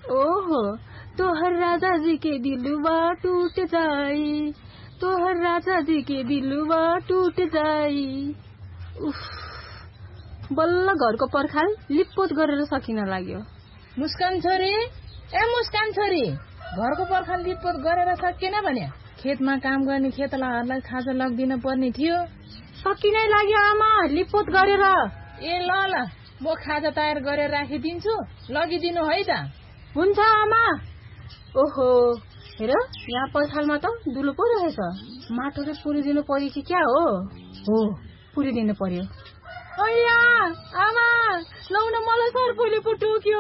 ओहो, तोहर राजा जी के दिलवा टूट जाई, तोहर राजा जी के दिलवा टूट जाई। उफ, बल्ल घरको पर्खाल लिपपोत गरेर सकिन लाग्यो। मुस्कान छोरी, ए मुस्कान छोरी, घरको पर्खाल लिपपोत गरेर सकिएन भने खेतमा काम गर्ने खेतलाहरूलाई खाजा लगिदिन पर्ने थियो। सकिनै लाग्यो आमा, लिपपोत गरेर। ए ल ल, म खाजा तयार गरेर राखिदिन्छु, लगिदिनु है त। हुन्छ आमा। ओहो, हेर यहाँ पर्खालमा त दुलो पो रहेछ, माटोले पुरिदिनु पर्यो कि क्या हो? हो, पुरिदिनु पर्यो। अಯ್या आमा, लौ न मलाई सर्पले पो टोक्यो।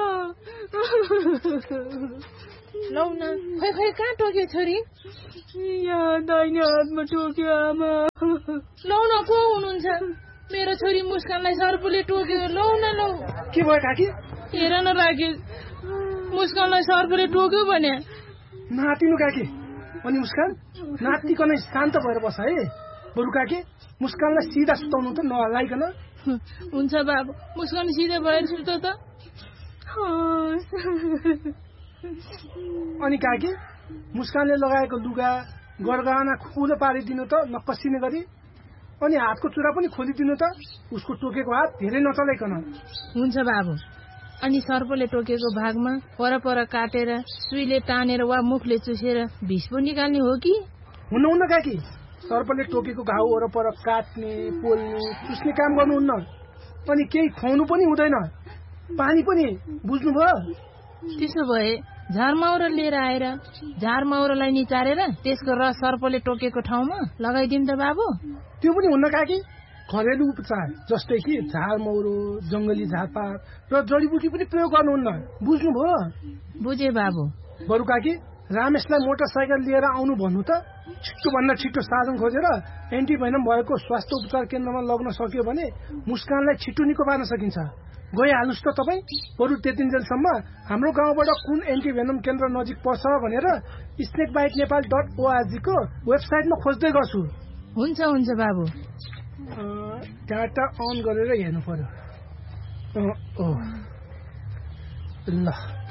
लौ न, खै खै कहाँ टोक्यो छोरी? यहाँ दाहिने हातमा टोक्यो आमा। लौ न, को हुनुहुन्छ? मेरो छोरी मुस्कानलाई सर्पले टोक्यो। लौ न लौ। के भयो काकी? हेर न राकेश, मुस्कानलाई सर्पले टोक्यो भने। नातिनु काकी। अनि मुस्कान नातिकन शान्त भएर बस है। बरु काकी मुस्कानलाई सिधा सुताउनु त नहल्लाइकन। हुन्छ बाबु, मुस्कान सिधै भएर सुत्छ त। अनि काकी मुस्कानले लगाएको लुगा गरगहना खुलो पारिदिनु त नकसिने गरी। अनि हातको चुरा पनि खोलिदिनु त, उसको टोकेको हात धेरै नचलाइकन। हुन्छ बाबु। अनि सर्पले टोकेको भागमा परपर काटेर सुईले तानेर वा मुखले चुसेर विष पो निकाल्ने हो कि? हुन्न काकी, सर्पले टोकेको घाउ वरपर काट्ने पोल्ने चुस्ने काम गर्नुहुन्न। अनि केही खुवाउनु पनि हुँदैन, पानी पनि। बुझ्नुभयो? त्यसो भए झारमाउरा लिएर आएर झारमाउरालाई निचारेर त्यसको रस सर्पले टोकेको ठाउँमा लगाइदिउँ त बाबु? त्यो पनि हुन्न काकी, घरेलु उपचार जस्तै कि झारमौरो, जंगली झारपात र जडीबुटी पनि प्रयोग गर्नुहुन्न। बुझ्नुभयो? बुझे बाबु। बरु काकी रामेशलाई मोटरसाइकल लिएर आउनु भन्नु त। छिट्टो भन्दा छिट्टो साधन खोजेर एन्टिभेनम भएको स्वास्थ्य उपचार केन्द्रमा लग्न सक्यो भने मुस्कानलाई छिट्टो निको पार्न सकिन्छ। गइहाल्नुहोस् त तपाईँ। बरु त्यतिन्जेलसम्म हाम्रो गाउँबाट कुन एन्टिभेनम केन्द्र नजिक पर्छ भनेर snakebitenepal.org को वेबसाइटमा खोज्दै गर्छु। हुन्छ हुन्छ बाबु। डाटा अन गरेर हेर्नु पर्यो। ल,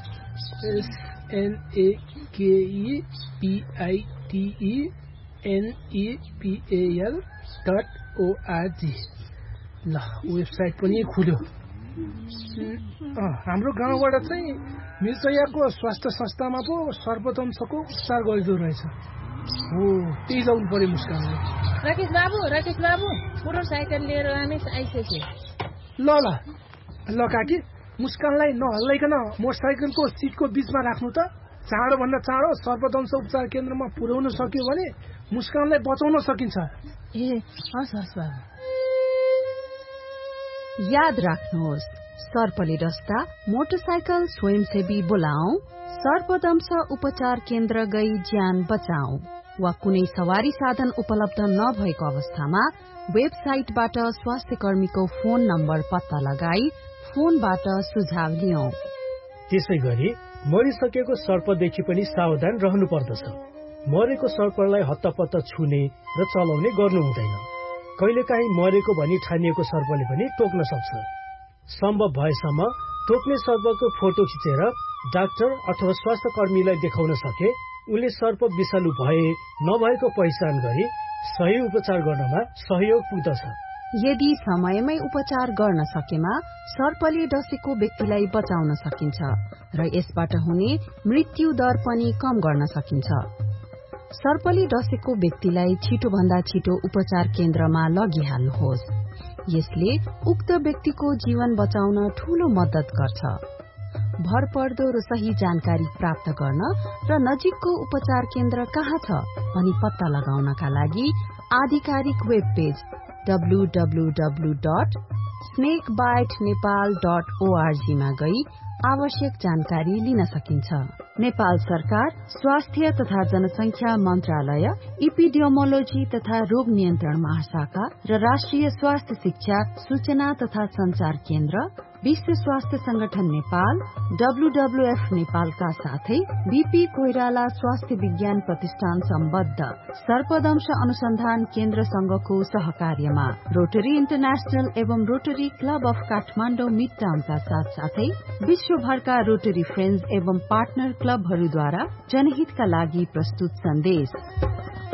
snakebitenepal.org। ल, वेबसाइट पनि खुल्यो। हाम्रो गाउँबाट चाहिँ मिर्चयाको स्वास्थ्य संस्थामा पो सर्पदंशको उपचार गरिदो रहेछ। हो, त्यही जाउनु पर्यो मुस्कानले। राकेश बाबु, मोटरसाइकल लिएर रामेश आइसक्यो। ल काकी, मुस्कानलाई नहल्लाइकन मोटरसाइकलको सिटको बीचमा राख्नु त। चाँडो भन्दा चाँडो सर्पदंश उपचार केन्द्रमा पुर्याउन सक्यो भने मुस्कानलाई बचाउन सकिन्छ। ए हस् बाबु। याद राख्नुहोस्, सर्पले डस्दा मोटरसाइकल स्वयंसेवी बोलाऊ, सर्पदंश उपचार केन्द्र गई ज्यान बचाऊ। वा कुनै सवारी साधन उपलब्ध नभएको अवस्थामा वेबसाइटबाट स्वास्थ्य कर्मीको फोन नम्बर पत्ता लगाई फोनबाट सुझाव लियौं। त्यसै गरी मरिसकेको सर्पदेखि पनि सावधान रहनु पर्दछ। मरेको सर्पलाई हत्तपत्त छुने र चलाउने गर्नु हुँदैन। कहिलेकाहीँ मरेको भनी ठानिएको सर्पले पनि टोक्न सक्छ। सम्भव भएसम्म टोक्ने सर्पको फोटो खिचेर डाक्टर अथवा स्वास्थ्य कर्मीलाई देखाउन सके उनले सर्प विषालु भए नभएको पहिचान गरी सही उपचार गर्नमा सहयोग पुग्दछ। यदि समयमै उपचार गर्न सकेमा सर्पले डसेको व्यक्तिलाई बचाउन सकिन्छ र यसबाट हुने मृत्यु दर पनि कम गर्न सकिन्छ। सर्पले डसेको व्यक्तिलाई छिटो भन्दा छिटो उपचार केन्द्रमा लगिहाल्नुहोस्। यसले उक्त व्यक्तिको जीवन बचाउन ठूलो मद्दत गर्छ। भरपर्दो र सही जानकारी प्राप्त गर्न र नजिकको उपचार केन्द्र कहाँ छ भनी पत्ता लगाउनका लागि आधिकारिक वेब पेज www.snakebitenepal.org मा गई आवश्यक जानकारी लिन सकिन्छ। नेपाल सरकार स्वास्थ्य तथा जनसंख्या मन्त्रालय, इपिडियोमोलोजी तथा रोग नियन्त्रण महाशाखा र राष्ट्रिय स्वास्थ्य शिक्षा सूचना तथा संचार केन्द्र विश्व स्वास्थ्य संगठन नेपाल, WWF नेपालका साथै बीपी कोइराला स्वास्थ्य विज्ञान प्रतिष्ठान सम्बद्ध सर्पदंश अनुसन्धान केन्द्र संघको सहकार्यमा रोटरी इन्टरनेशनल एवं रोटरी क्लब अफ काठमाडौँ मिडटाउनका साथसाथै विश्वभरका रोटरी फ्रेन्ड्स एवं पार्टनर क्लबहरूद्वारा जनहितका लागि प्रस्तुत सन्देश।